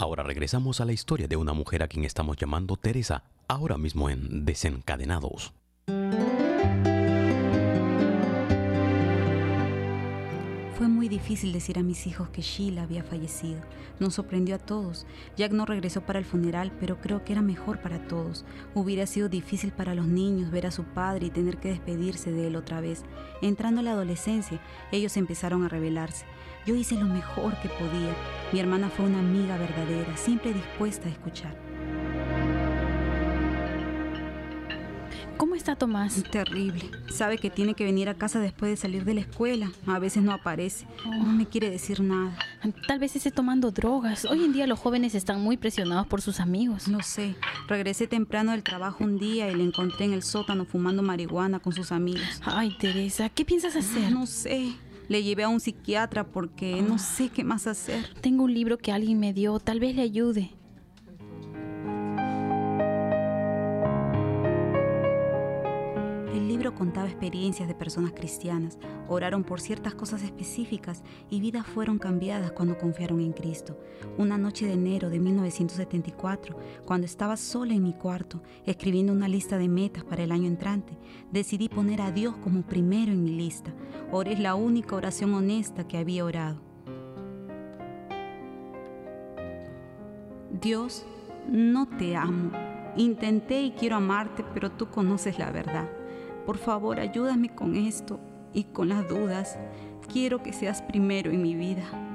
Ahora regresamos a la historia de una mujer a quien estamos llamando Teresa, ahora mismo en Desencadenados. Fue muy difícil decir a mis hijos que Sheila había fallecido. Nos sorprendió a todos. Jack no regresó para el funeral, pero creo que era mejor para todos. Hubiera sido difícil para los niños ver a su padre y tener que despedirse de él otra vez. Entrando a la adolescencia, ellos empezaron a rebelarse. Yo hice lo mejor que podía. Mi hermana fue una amiga verdadera, siempre dispuesta a escuchar. ¿Cómo está Tomás? Terrible. Sabe que tiene que venir a casa después de salir de la escuela. A veces no aparece. No me quiere decir nada. Tal vez esté tomando drogas. Hoy en día los jóvenes están muy presionados por sus amigos. No sé. Regresé temprano del trabajo un día y le encontré en el sótano fumando marihuana con sus amigos. Ay, Teresa, ¿qué piensas hacer? No sé. Le llevé a un psiquiatra porque no sé qué más hacer. Tengo un libro que alguien me dio. Tal vez le ayude. El libro contaba experiencias de personas cristianas, oraron por ciertas cosas específicas y vidas fueron cambiadas cuando confiaron en Cristo. Una noche de enero de 1974, cuando estaba sola en mi cuarto, escribiendo una lista de metas para el año entrante, decidí poner a Dios como primero en mi lista. Oré la única oración honesta que había orado. Dios, no te amo. Intenté y quiero amarte, pero tú conoces la verdad. Por favor, ayúdame con esto y con las dudas. Quiero que seas primero en mi vida.